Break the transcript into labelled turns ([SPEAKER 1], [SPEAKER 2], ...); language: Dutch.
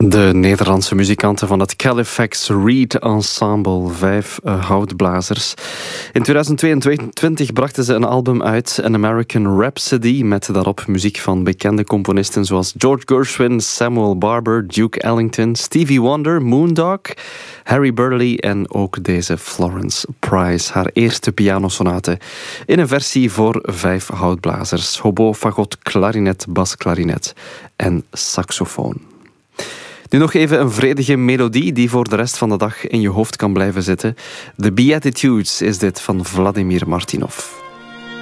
[SPEAKER 1] De Nederlandse muzikanten van het Califax Reed Ensemble, 5 houtblazers. In 2022 brachten ze een album uit, An American Rhapsody, met daarop muziek van bekende componisten zoals George Gershwin, Samuel Barber, Duke Ellington, Stevie Wonder, Moondog, Harry Burleigh en ook deze Florence Price, haar eerste pianosonate in een versie voor 5 houtblazers, hobo, fagot, klarinet, basklarinet en saxofoon. Nu nog even een vredige melodie die voor de rest van de dag in je hoofd kan blijven zitten. The Beatitudes is dit van Vladimir Martinov.